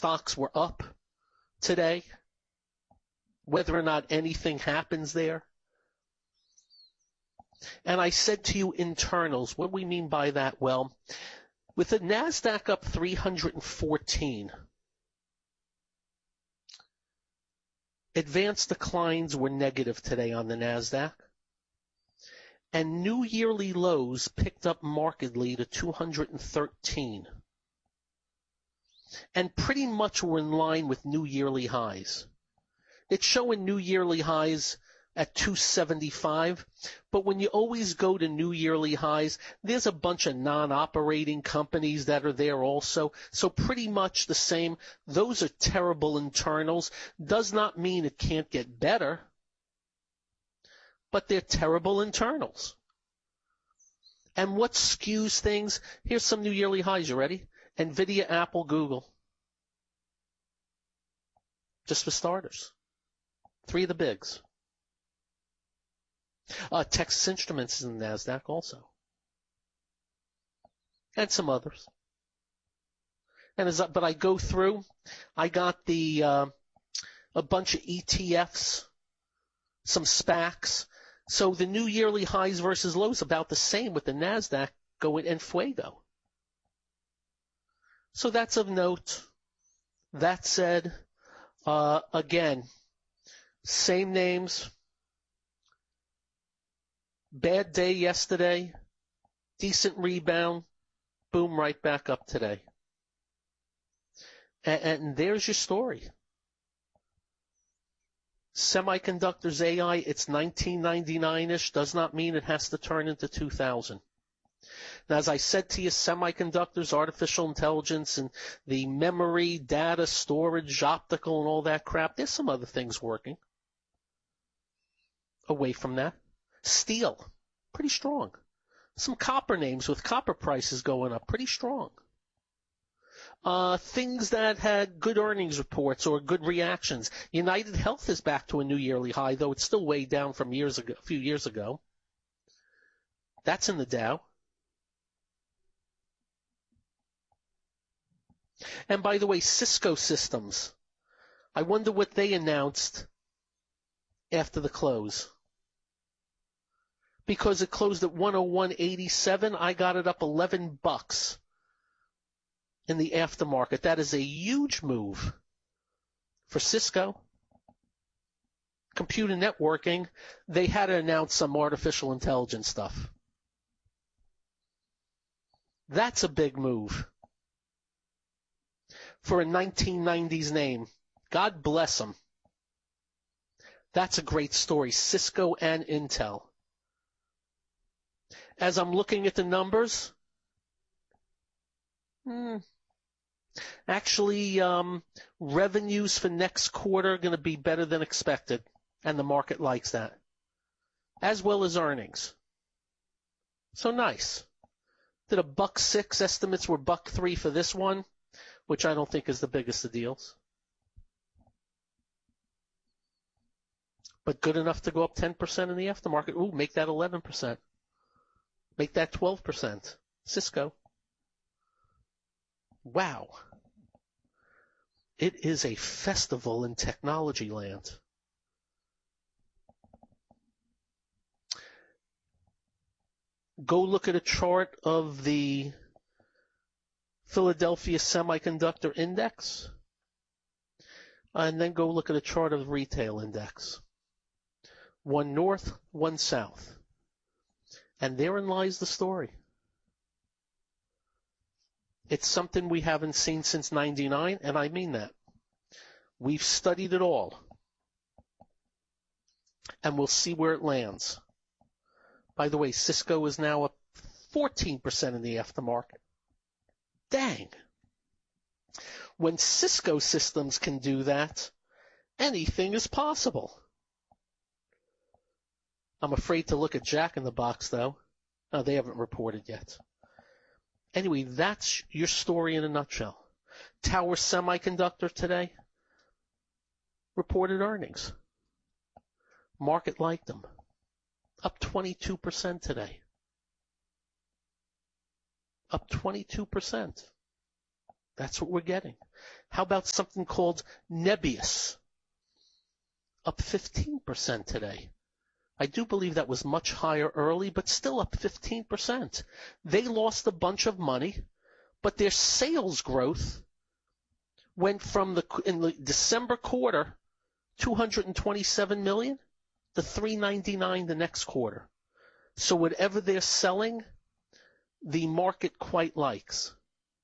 stocks were up today, whether or not anything happens there. And I said to you internals. What do we mean by that? Well, with the NASDAQ up 314, advanced declines were negative today on the NASDAQ. And new yearly lows picked up markedly to 213. And pretty much were in line with new yearly highs. It's showing new yearly highs at 275, but when you always go to new yearly highs, there's a bunch of non-operating companies that are there also. So pretty much the same. Those are terrible internals. Does not mean it can't get better, but they're terrible internals. And what skews things? Here's some new yearly highs. You ready? NVIDIA, Apple, Google. Just for starters. 3 of the bigs. Texas Instruments is in the NASDAQ also. And some others. But I go through, I got a bunch of ETFs, some SPACs. So the new yearly highs versus lows about the same with the NASDAQ going en fuego. So that's of note. That said, again, same names. Bad day yesterday, decent rebound, boom, right back up today. And there's your story. Semiconductors, AI, it's 1999-ish, does not mean it has to turn into 2000. Now, as I said to you, semiconductors, artificial intelligence, and the memory, data, storage, optical, and all that crap, there's some other things working away from that. Steel, pretty strong. Some copper names with copper prices going up, pretty strong. Things that had good earnings reports or good reactions. United Health is back to a new yearly high, though it's still way down from a few years ago. That's in the Dow. And by the way, Cisco Systems. I wonder what they announced after the close. Because it closed at 101.87, I got it up $11 in the aftermarket. That is a huge move for Cisco. Computer networking, they had to announce some artificial intelligence stuff. That's a big move for a 1990s name. God bless them. That's a great story, Cisco and Intel. As I'm looking at the numbers, actually, revenues for next quarter are going to be better than expected, and the market likes that, as well as earnings. So nice. Did $1.06, estimates were $1.03 for this one, which I don't think is the biggest of deals. But good enough to go up 10% in the aftermarket. Ooh, make that 11%. Make that 12%. Cisco. Wow. It is a festival in technology land. Go look at a chart of the Philadelphia Semiconductor Index, and then go look at a chart of the retail index. One north, one south. And therein lies the story. It's something we haven't seen since '99, and I mean that. We've studied it all. And we'll see where it lands. By the way, Cisco is now up 14% in the aftermarket. Dang. When Cisco Systems can do that, anything is possible. I'm afraid to look at Jack in the Box, though. No, they haven't reported yet. Anyway, that's your story in a nutshell. Tower Semiconductor today reported earnings. Market liked them. Up 22% today. Up 22%. That's what we're getting. How about something called Nebius? Up 15% today. I do believe that was much higher early, but still up 15%. They lost a bunch of money, but their sales growth went from in the December quarter, 227 million to 399 the next quarter. So whatever they're selling, the market quite likes.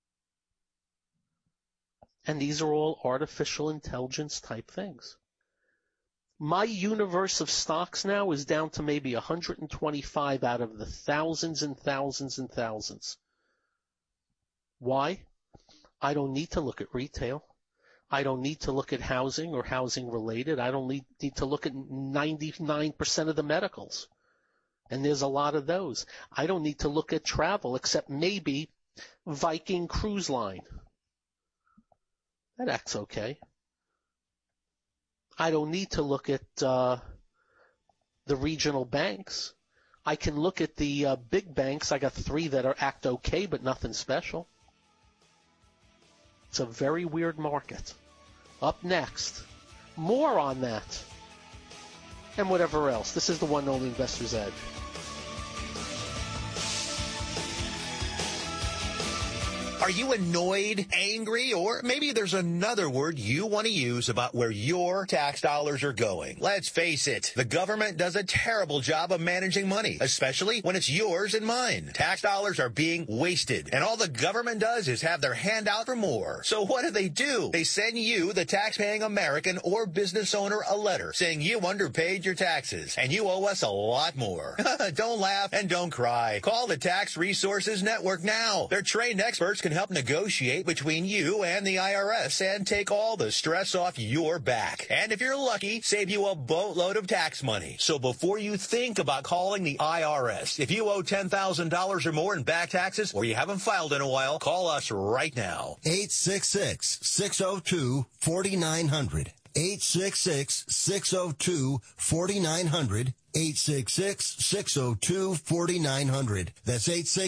And these are all artificial intelligence type things. My universe of stocks now is down to maybe 125 out of the thousands and thousands and thousands. Why? I don't need to look at retail. I don't need to look at housing or housing related. I don't need to look at 99% of the medicals. And there's a lot of those. I don't need to look at travel except maybe Viking Cruise Line. That acts okay. I don't need to look at the regional banks. I can look at the big banks. I got 3 that act okay, but nothing special. It's a very weird market. Up next, more on that and whatever else. This is the One and Only Investor's Edge. Are you annoyed, angry, or maybe there's another word you want to use about where your tax dollars are going? Let's face it, the government does a terrible job of managing money, especially when it's yours and mine. Tax dollars are being wasted, and all the government does is have their hand out for more. So what do? They send you, the tax-paying American or business owner, a letter saying you underpaid your taxes, and you owe us a lot more. Don't laugh and don't cry. Call the Tax Resources Network now. Their trained experts can help negotiate between you and the IRS and take all the stress off your back. And if you're lucky, save you a boatload of tax money. So before you think about calling the IRS, if you owe $10,000 or more in back taxes or you haven't filed in a while, call us right now. 866-602-4900. 866-602-4900. 866-602-4900. That's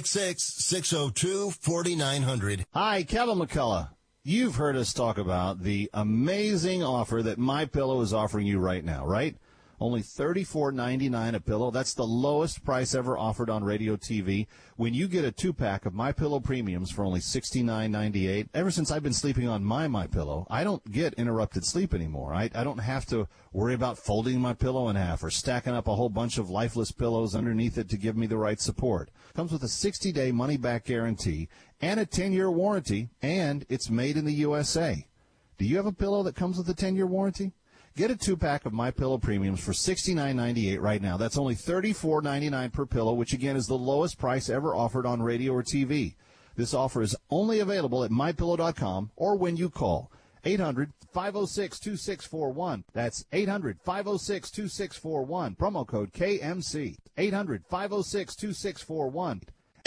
866-602-4900. Hi, Kevin McCullough. You've heard us talk about the amazing offer that MyPillow is offering you right now, right? Only $34.99 a pillow. That's the lowest price ever offered on radio TV. When you get a 2-pack of MyPillow Premiums for only $69.98, ever since I've been sleeping on my MyPillow, I don't get interrupted sleep anymore. I don't have to worry about folding my pillow in half or stacking up a whole bunch of lifeless pillows underneath it to give me the right support. Comes with a 60-day money-back guarantee and a 10-year warranty, and it's made in the USA. Do you have a pillow that comes with a 10-year warranty? Get a 2-pack of MyPillow Premiums for $69.98 right now. That's only $34.99 per pillow, which, again, is the lowest price ever offered on radio or TV. This offer is only available at MyPillow.com or when you call 800-506-2641. That's 800-506-2641. Promo code KMC. 800-506-2641.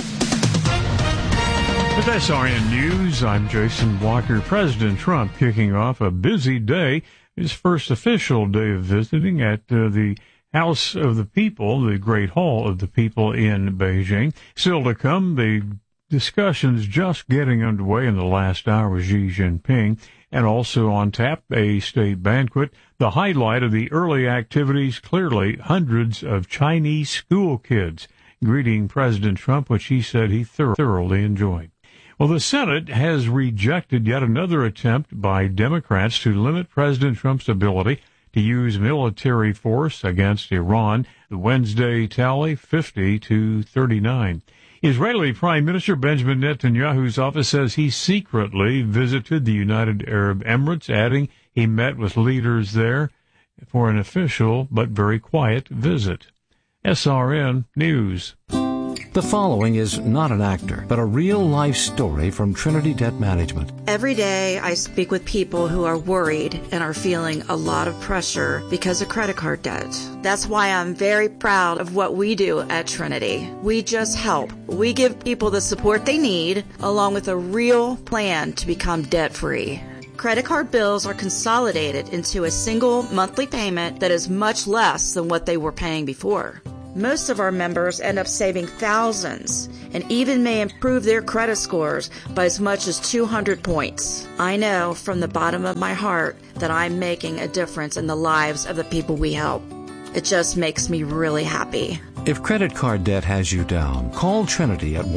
With SRN News, I'm Jason Walker. President Trump kicking off a busy day, his first official day of visiting at the House of the People, the Great Hall of the People in Beijing. Still to come, the discussions just getting underway in the last hour with Xi Jinping, and also on tap, a state banquet. The highlight of the early activities, clearly hundreds of Chinese school kids greeting President Trump, which he said he thoroughly enjoyed. Well, the Senate has rejected yet another attempt by Democrats to limit President Trump's ability to use military force against Iran. The Wednesday tally, 50-39. Israeli Prime Minister Benjamin Netanyahu's office says he secretly visited the United Arab Emirates, adding he met with leaders there for an official but very quiet visit. SRN News. The following is not an actor, but a real-life story from Trinity Debt Management. Every day I speak with people who are worried and are feeling a lot of pressure because of credit card debt. That's why I'm very proud of what we do at Trinity. We just help. We give people the support they need, along with a real plan to become debt-free. Credit card bills are consolidated into a single monthly payment that is much less than what they were paying before. Most of our members end up saving thousands and even may improve their credit scores by as much as 200 points. I know from the bottom of my heart that I'm making a difference in the lives of the people we help. It just makes me really happy. If credit card debt has you down, call Trinity at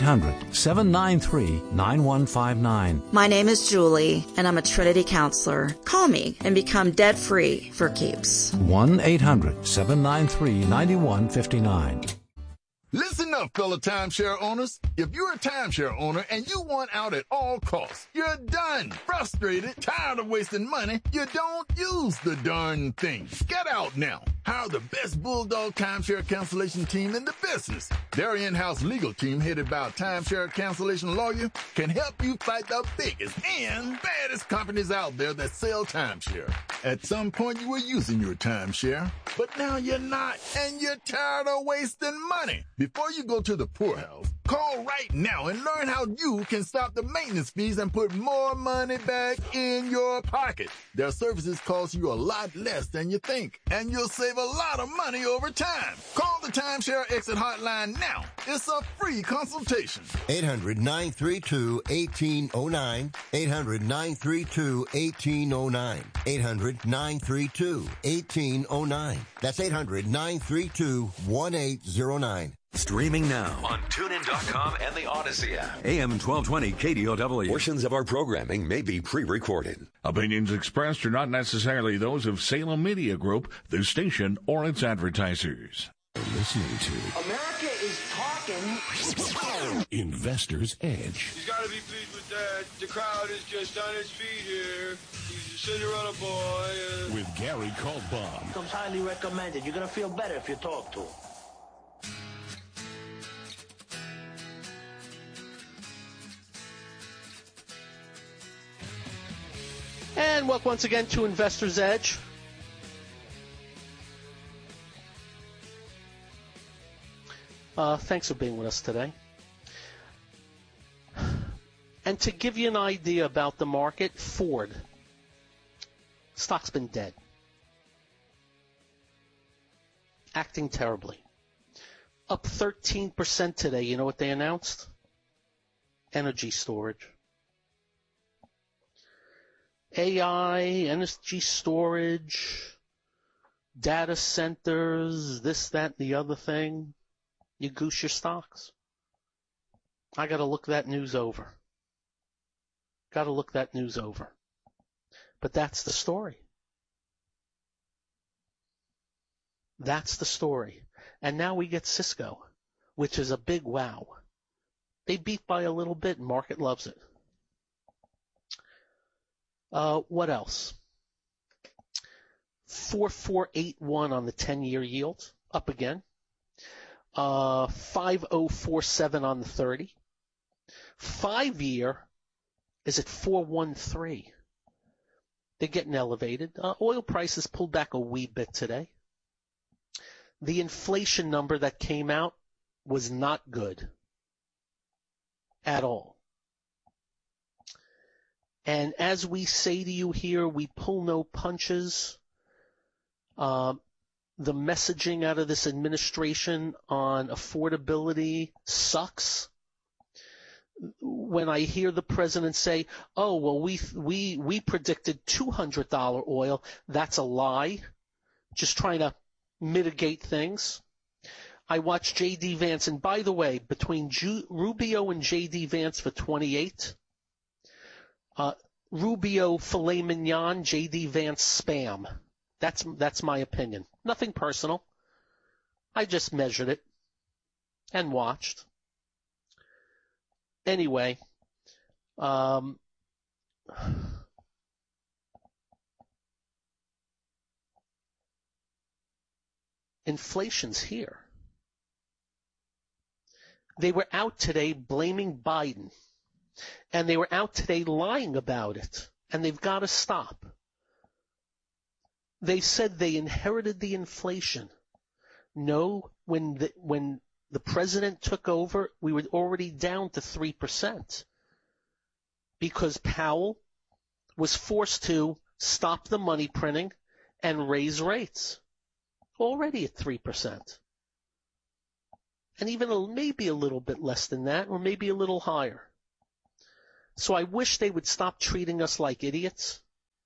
1-800-793-9159. My name is Julie, and I'm a Trinity counselor. Call me and become debt-free for keeps. 1-800-793-9159. Listen up, fellow timeshare owners. If you're a timeshare owner and you want out at all costs, you're done, frustrated, tired of wasting money, you don't use the darn thing. Get out now. Hire the best Bulldog timeshare cancellation team in the business. Their in-house legal team, headed by a timeshare cancellation lawyer, can help you fight the biggest and baddest companies out there that sell timeshare. At some point, you were using your timeshare, but now you're not, and you're tired of wasting money. Before you go to the poorhouse, call right now and learn how you can stop the maintenance fees and put more money back in your pocket. Their services cost you a lot less than you think, and you'll save a lot of money over time. Call the Timeshare Exit Hotline now. It's a free consultation. 800-932-1809. 800-932-1809. 800-932-1809. That's 800-932-1809. Streaming now on TuneIn.com and the Odyssey app. AM 1220 KDOW. Portions of our programming may be pre-recorded. Opinions expressed are not necessarily those of Salem Media Group, the station, or its advertisers. Listening to America is talking. Investor's Edge. He's got to be pleased with that. The crowd is just on its feet here. He's a Cinderella boy. With Gary Kaltbaum. Comes highly recommended. You're going to feel better if you talk to him. And welcome once again to Investor's Edge. Thanks for being with us today. And to give you an idea about the market, Ford. Stock's been dead. Acting terribly. Up 13% today. You know what they announced? Energy storage. AI, energy storage, data centers, this, that, and the other thing. You goose your stocks. I got to look that news over. But that's the story. And now we get Cisco, which is a big wow. They beat by a little bit, and market loves it. What else? 4481 on the 10-year yield, up again. 5047 on the 30. 5-year is at 413. They're getting elevated. Oil prices pulled back a wee bit today. The inflation number that came out was not good at all. And as we say to you here, we pull no punches. The messaging out of this administration on affordability sucks. When I hear the president say, "Oh, well, we predicted $200 oil," that's a lie. Just trying to mitigate things. I watched J.D. Vance, and by the way, between Rubio and J.D. Vance for 28. Rubio filet mignon, J.D. Vance spam. That's my opinion. Nothing personal. I just measured it and watched. Anyway, inflation's here. They were out today blaming Biden. And they were out today lying about it, and they've got to stop. They said they inherited the inflation. No, when the president took over, we were already down to 3% because Powell was forced to stop the money printing and raise rates. Already at 3%. and even maybe a little bit less than that, or maybe a little higher. So I wish they would stop treating us like idiots.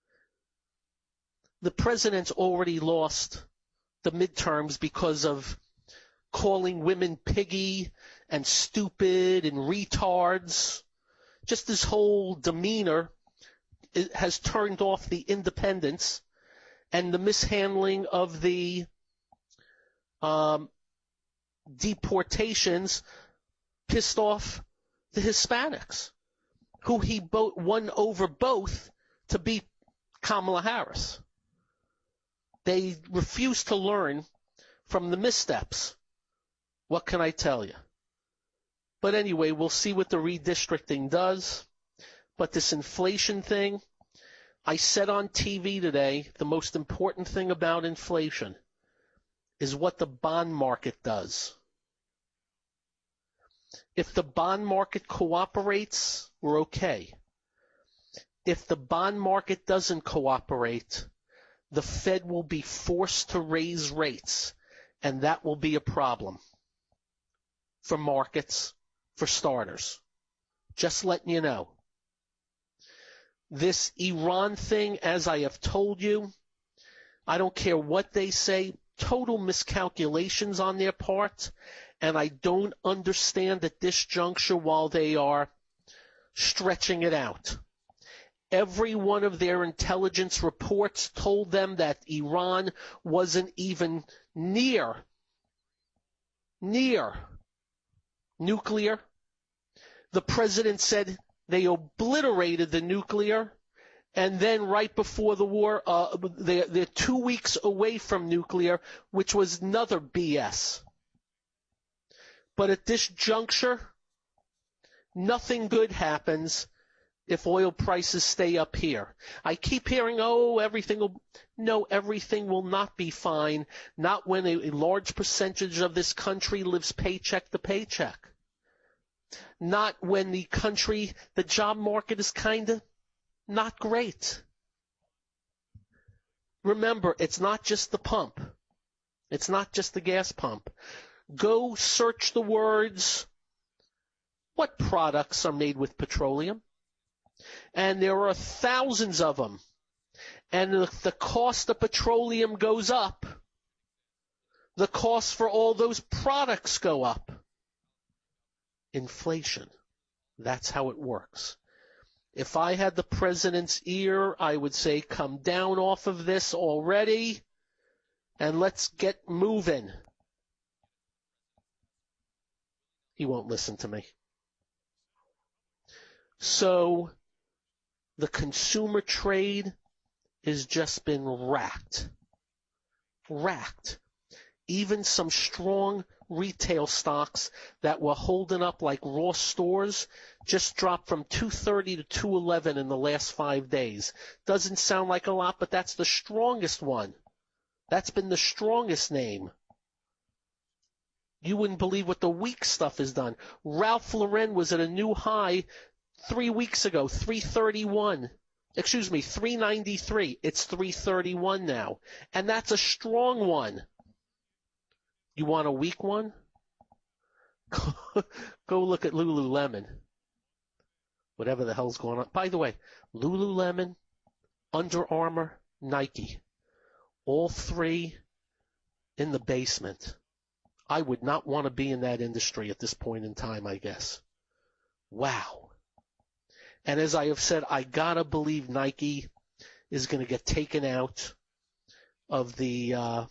The president's already lost the midterms because of calling women piggy and stupid and retards. Just his whole demeanor has turned off the independents, and the mishandling of the deportations pissed off the Hispanics, who he won over both to beat Kamala Harris. They refuse to learn from the missteps. What can I tell you? But anyway, we'll see what the redistricting does. But this inflation thing, I said on TV today, the most important thing about inflation is what the bond market does. If the bond market cooperates, we're okay. If the bond market doesn't cooperate, the Fed will be forced to raise rates, and that will be a problem for markets, for starters. Just letting you know. This Iran thing, as I have told you, I don't care what they say, total miscalculations on their part, and I don't understand at this juncture while they are stretching it out. Every one of their intelligence reports told them that Iran wasn't even near nuclear. The president said they obliterated the nuclear, and then right before the war, they're 2 weeks away from nuclear, which was another BS. But at this juncture, nothing good happens if oil prices stay up here. I keep hearing, everything will not be fine, not when a large percentage of this country lives paycheck to paycheck. Not when the job market is kind of not great. Remember, it's not just the pump. It's not just the gas pump. Go search the words, what products are made with petroleum? And there are thousands of them. And if the cost of petroleum goes up, the cost for all those products go up. Inflation. That's how it works. If I had the president's ear, I would say, come down off of this already and let's get moving. He won't listen to me. So the consumer trade has just been racked. Even some strong retail stocks that were holding up like Ross Stores just dropped from 230 to 211 in the last 5 days. Doesn't sound like a lot, but that's the strongest one. That's been the strongest name. You wouldn't believe what the weak stuff has done. Ralph Lauren was at a new high 3 weeks ago, 393. It's 331 now. And that's a strong one. You want a weak one? Go look at Lululemon. Whatever the hell's going on. By the way, Lululemon, Under Armour, Nike. All three in the basement. I would not want to be in that industry at this point in time, I guess. Wow. And as I have said, I gotta believe Nike is going to get taken out of the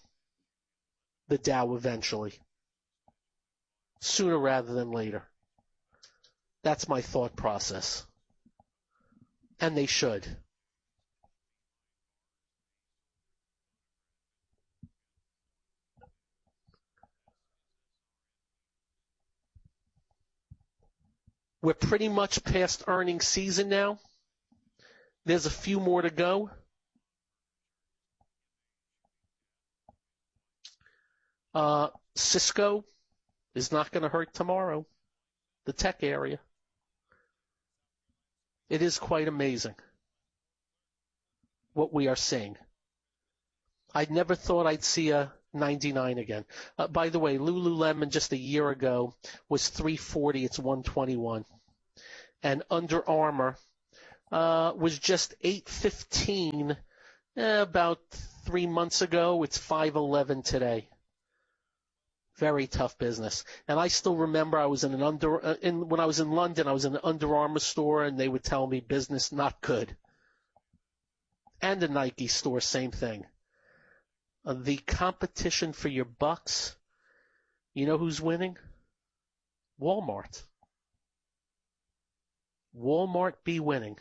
Dow eventually. Sooner rather than later. That's my thought process. And they should. We're pretty much past earnings season now. There's a few more to go. Cisco is not going to hurt tomorrow. The tech area. It is quite amazing what we are seeing. I never thought I'd see a $99 again. By the way, Lululemon just a year ago was $340. It's $121. And Under Armour was just $815 about 3 months ago. It's $511 today. Very tough business. And I still remember I was when I was in London, I was in an Under Armour store, and they would tell me business not good. And a Nike store, same thing. The competition for your bucks, you know who's winning? Walmart. Walmart be winning.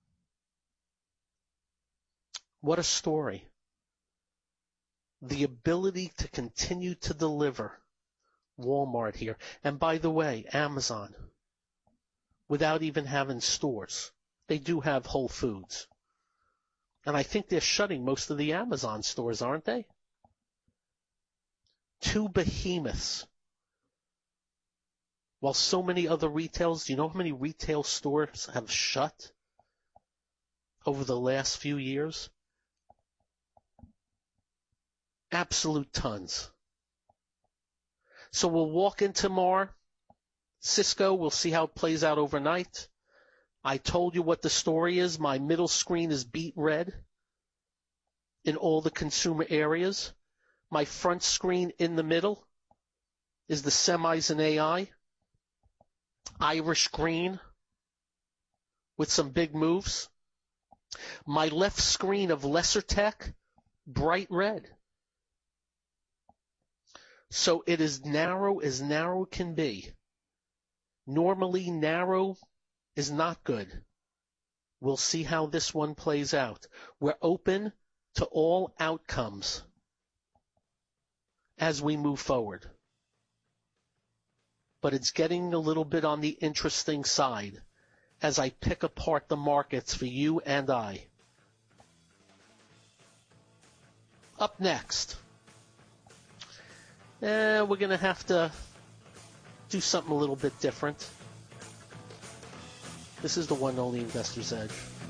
What a story. The ability to continue to deliver. Walmart here. And by the way, Amazon. Without even having stores. They do have Whole Foods. And I think they're shutting most of the Amazon stores, aren't they? Two behemoths. While so many other retailers, do you know how many retail stores have shut over the last few years? Absolute tons. So we'll walk in tomorrow. Cisco, we'll see how it plays out overnight. I told you what the story is. My middle screen is beet red in all the consumer areas. My front screen in the middle is the semis and AI. Irish green with some big moves. My left screen of lesser tech, bright red. So it is narrow as narrow can be. Normally narrow is not good. We'll see how this one plays out. We're open to all outcomes as we move forward. But it's getting a little bit on the interesting side as I pick apart the markets for you and I. Up next, we're going to have to do something a little bit different. This is the one and only Investor's Edge.